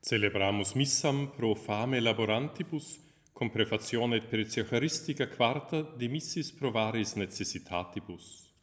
Celebramus missam pro fame laborantibus, cum prefazione et per Eucharistica quarta de missis provaris necessitatibus.